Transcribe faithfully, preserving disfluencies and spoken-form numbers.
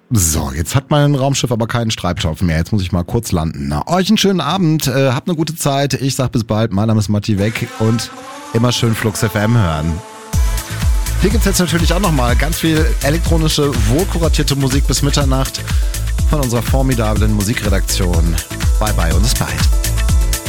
So, jetzt hat mein Raumschiff aber keinen Treibstoff mehr. Jetzt muss ich mal kurz landen. Na, euch einen schönen Abend, äh, habt eine gute Zeit. Ich sag bis bald. Mein Name ist Matti Weg und immer schön Flux F M hören. Hier gibt's jetzt natürlich auch nochmal ganz viel elektronische, wohlkuratierte Musik bis Mitternacht von unserer formidablen Musikredaktion. Bye bye und bis bald.